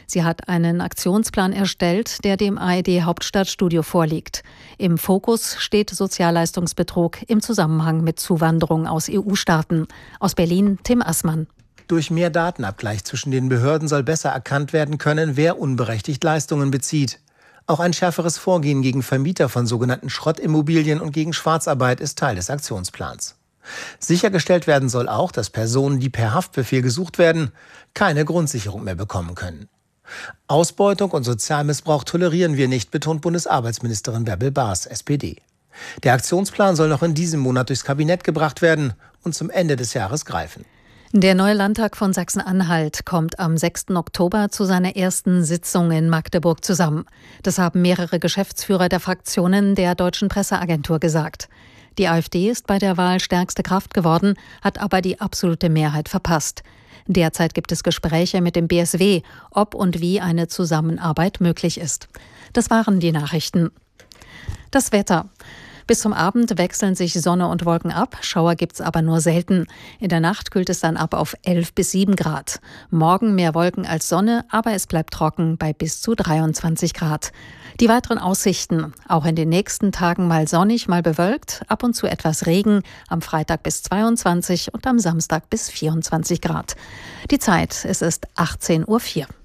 Sie hat einen Aktionsplan erstellt, der dem ARD-Hauptstadtstudio vorliegt. Im Fokus steht Sozialleistungsbetrug im Zusammenhang mit Zuwanderung aus EU-Staaten. Aus Berlin Tim Assmann. Durch mehr Datenabgleich zwischen den Behörden soll besser erkannt werden können, wer unberechtigt Leistungen bezieht. Auch ein schärferes Vorgehen gegen Vermieter von sogenannten Schrottimmobilien und gegen Schwarzarbeit ist Teil des Aktionsplans. Sichergestellt werden soll auch, dass Personen, die per Haftbefehl gesucht werden, keine Grundsicherung mehr bekommen können. Ausbeutung und Sozialmissbrauch tolerieren wir nicht, betont Bundesarbeitsministerin Bärbel Baas, SPD. Der Aktionsplan soll noch in diesem Monat durchs Kabinett gebracht werden und zum Ende des Jahres greifen. Der neue Landtag von Sachsen-Anhalt kommt am 6. Oktober zu seiner ersten Sitzung in Magdeburg zusammen. Das haben mehrere Geschäftsführer der Fraktionen der Deutschen Presseagentur gesagt. Die AfD ist bei der Wahl stärkste Kraft geworden, hat aber die absolute Mehrheit verpasst. Derzeit gibt es Gespräche mit dem BSW, ob und wie eine Zusammenarbeit möglich ist. Das waren die Nachrichten. Das Wetter. Bis zum Abend wechseln sich Sonne und Wolken ab, Schauer gibt's aber nur selten. In der Nacht kühlt es dann ab auf 11 bis 7 Grad. Morgen mehr Wolken als Sonne, aber es bleibt trocken bei bis zu 23 Grad. Die weiteren Aussichten, auch in den nächsten Tagen mal sonnig, mal bewölkt, ab und zu etwas Regen, am Freitag bis 22 und am Samstag bis 24 Grad. Die Zeit, es ist 18:04 Uhr.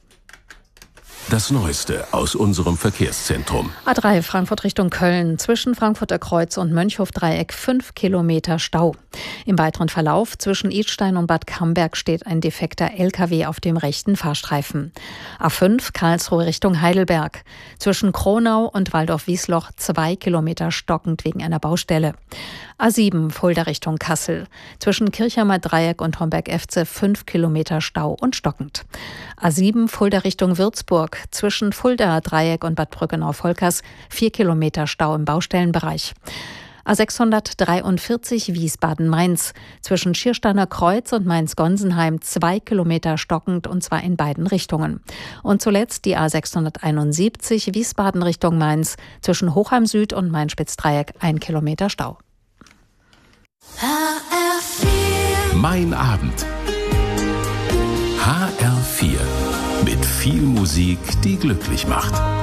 Das Neueste aus unserem Verkehrszentrum. A3 Frankfurt Richtung Köln. Zwischen Frankfurter Kreuz und Mönchhof-Dreieck 5 Kilometer Stau. Im weiteren Verlauf zwischen Idstein und Bad Camberg steht ein defekter LKW auf dem rechten Fahrstreifen. A5 Karlsruhe Richtung Heidelberg. Zwischen Kronau und Waldorf-Wiesloch 2 Kilometer stockend wegen einer Baustelle. A7 Fulda Richtung Kassel. Zwischen Kirchheimer Dreieck und Homberg-Efze 5 Kilometer Stau und stockend. A7 Fulda Richtung Würzburg. Zwischen Fulda Dreieck und Bad Brückenau-Volkers 4 Kilometer Stau im Baustellenbereich. A643 Wiesbaden-Mainz. Zwischen Schiersteiner Kreuz und Mainz-Gonsenheim 2 Kilometer stockend und zwar in beiden Richtungen. Und zuletzt die A671 Wiesbaden Richtung Mainz. Zwischen Hochheim Süd und Main-Spitz-Dreieck 1 Kilometer Stau. HR4. Mein Abend. HR4. Mit viel Musik, die glücklich macht.